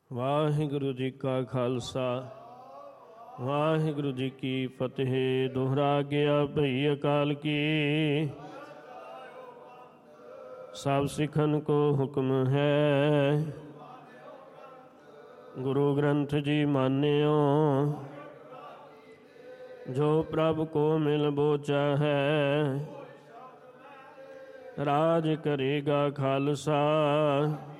ਵਾਹਿਗੁਰੂ ਜੀ ਕਾ ਖਾਲਸਾ ਵਾਹਿਗੁਰੂ ਜੀ ਕੀ ਫਤਿਹ। ਦੁਹਰਾ ਗਿਆ ਭਈ ਅਕਾਲ ਕੀ, ਸਭ ਸਿੱਖਨ ਕੋ ਹੁਕਮ ਹੈ। ਗੁਰੂ ਗ੍ਰੰਥ ਜੀ ਮਾਨਿਓ, ਜੋ ਪ੍ਰਭ ਕੋ ਮਿਲ ਬੋਚਾ ਹੈ। ਰਾਜ ਕਰੇਗਾ ਖਾਲਸਾ,